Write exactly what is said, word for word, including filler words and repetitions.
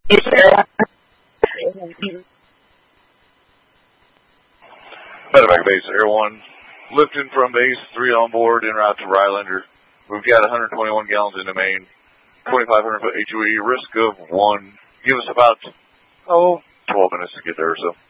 Medevac base, Air One. Lifting from base, three on board, en route to Rylander. We've got one hundred twenty-one gallons in the main, twenty-five hundred foot H O E, risk of one. Give us about, oh, twelve minutes to get there or so.